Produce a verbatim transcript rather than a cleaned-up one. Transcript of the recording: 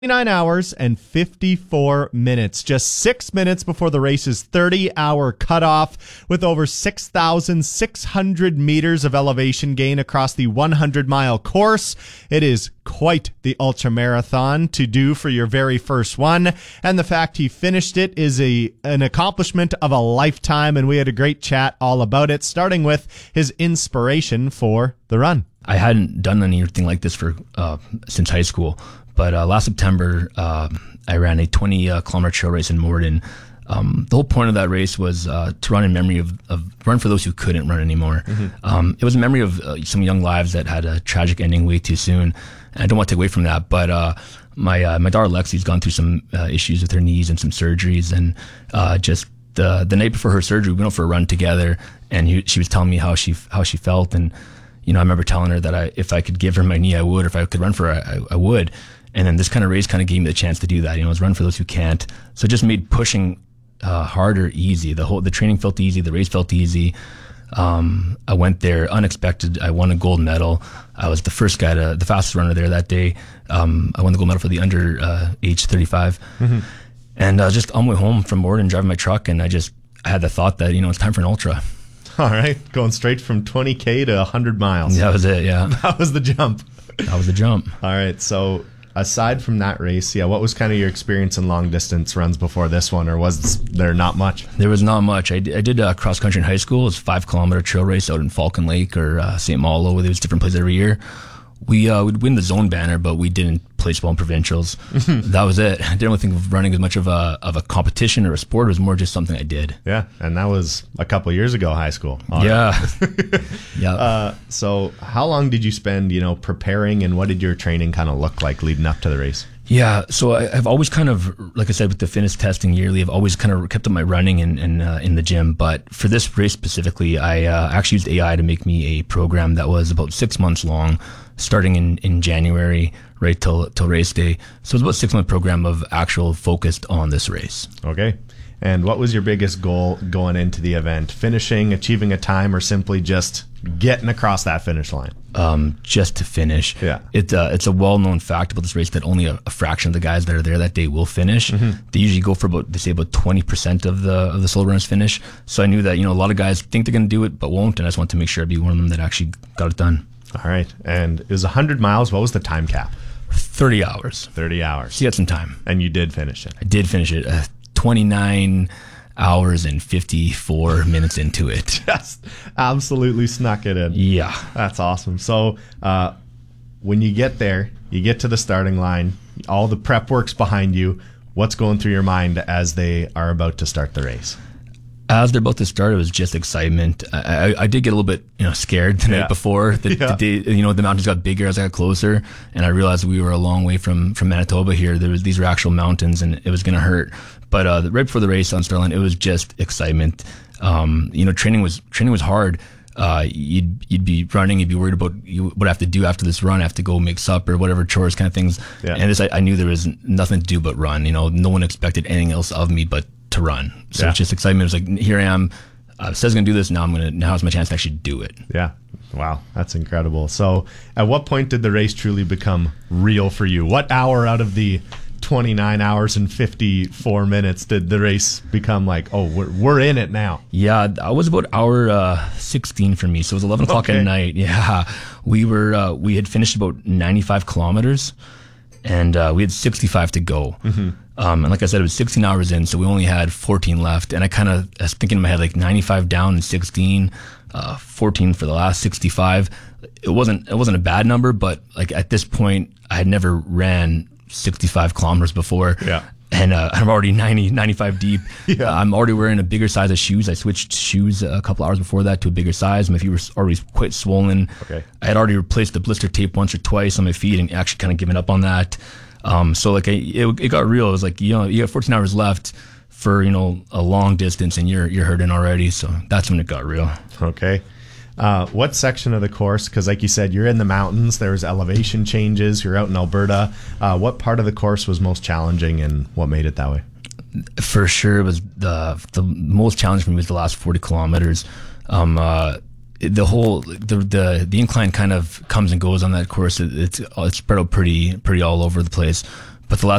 twenty-nine hours and fifty-four minutes, just six minutes before the race's thirty-hour cutoff, with over six thousand six hundred meters of elevation gain across the one hundred mile course. It is quite the ultra marathon to do for your very first one, and the fact he finished it is a an accomplishment of a lifetime, and we had a great chat all about it, starting with his inspiration for the run. I hadn't done anything like this for uh, since high school. But uh, last September, uh, I ran a twenty kilometer trail race in Morden. Um, the whole point of that race was uh, to run in memory of, of run for those who couldn't run anymore. Mm-hmm. Um, it was a memory of uh, some young lives that had a tragic ending way too soon. And I don't want to take away from that, but uh, my uh, my daughter Lexi's gone through some uh, issues with her knees and some surgeries, and uh, just the the night before her surgery, we went for a run together, and he, she was telling me how she how she felt, and you know, I remember telling her that I, if I could give her my knee, I would. Or if I could run for her, I, I would. And then this kind of race kind of gave me the chance to do that. You know, it's run for those who can't. So it just made pushing uh, harder easy. The whole the training felt easy. The race felt easy. Um, I went there unexpected. I won a gold medal. I was the first guy to, the fastest runner there that day. Um, I won the gold medal for the under uh, age thirty-five. Mm-hmm. And uh, just on my way home from Morden, driving my truck, and I just I had the thought that, you know, it's time for an ultra. All right, going straight from twenty K to one hundred miles. Yeah, that was it, yeah. That was the jump. That was the jump. All right, so aside from that race, yeah, what was kind of your experience in long distance runs before this one, or was there not much? There was not much. I, d- I did uh, cross country in high school. It was a five kilometer trail race out in Falcon Lake or uh, Saint Malo. There was different places every year. We uh, would win the zone banner, but we didn't place well in provincials. That was it. I didn't really think of running as much of a of a competition or a sport. It was more just something I did. Yeah, and that was a couple of years ago, high school. All yeah, right. yeah. Uh, so, how long did you spend, you know, preparing, and what did your training kind of look like leading up to the race? Yeah, so I, I've always kind of, like I said, with the fitness testing yearly, I've always kind of kept up my running in in, uh, in the gym. But for this race specifically, I uh, actually used A I to make me a program that was about six months long, starting in, in January right till till race day. So it's about a six month program of actual focused on this race. Okay. And what was your biggest goal going into the event? Finishing, achieving a time, or simply just getting across that finish line? Um, just to finish. Yeah. It, uh, it's a well-known fact about this race that only a, a fraction of the guys that are there that day will finish. Mm-hmm. They usually go for about, they say about twenty percent of the of the solo runners finish. So I knew that, you know, a lot of guys think they're going to do it, but won't. And I just wanted to make sure I'd be one of them that actually got it done. All right. And it was one hundred miles. What was the time cap? thirty hours. thirty hours. So you had some time. And you did finish it. I did finish it. Uh, twenty-nine hours and fifty-four minutes into it. Just absolutely snuck it in. Yeah. That's awesome. So uh, when you get there, you get to the starting line, all the prep work's behind you. What's going through your mind as they are about to start the race? As they're about to start, it was just excitement. I, I, I did get a little bit, you know, scared the night yeah. before. The, yeah. the day, you know, the mountains got bigger as I got closer, and I realized we were a long way from from Manitoba here. There was these were actual mountains, and it was going to hurt. But uh, right before the race on Starline, it was just excitement. Um, you know, training was training was hard. Uh, you'd you'd be running, you'd be worried about you, what I have to do after this run. I have to go make supper, whatever chores, kind of things. Yeah. And this, I, I knew there was nothing to do but run. You know, no one expected anything else of me but to run. So yeah. it's just excitement. It was like, here I am. Uh, says I'm gonna do this. Now I'm gonna. Now is my chance to actually do it. Yeah. Wow, that's incredible. So, at what point did the race truly become real for you? What hour out of the twenty-nine hours and fifty-four minutes did the race become like, oh, we're we're in it now? Yeah, that was about hour uh, sixteen for me. So it was eleven o'clock okay. at night. Yeah, we were uh, we had finished about ninety-five kilometers, and uh, we had sixty-five to go. Mm-hmm. Um, and like I said, it was sixteen hours in, so we only had fourteen left. And I kind of was thinking in my head, like ninety-five down and sixteen, uh, fourteen for the last sixty-five. It wasn't it wasn't a bad number, but like at this point, I had never ran sixty-five kilometers before. Yeah. And uh, I'm already ninety, ninety-five deep. Yeah. Uh, I'm already wearing a bigger size of shoes. I switched shoes a couple hours before that to a bigger size. My feet were already quite swollen. Okay. I had already replaced the blister tape once or twice on my feet and actually kind of given up on that. Um, so like I, it, it got real. It was like, you know, you got fourteen hours left for, you know, a long distance and you're you're hurting already. So that's when it got real. Okay. Uh, what section of the course, because like you said, you're in the mountains, there's elevation changes, you're out in Alberta. Uh, what part of the course was most challenging and what made it that way? For sure, it was the the most challenging for me was the last forty kilometers. Um, uh, the whole the, the the incline kind of comes and goes on that course. It, it's it's spread out pretty pretty all over the place. but the last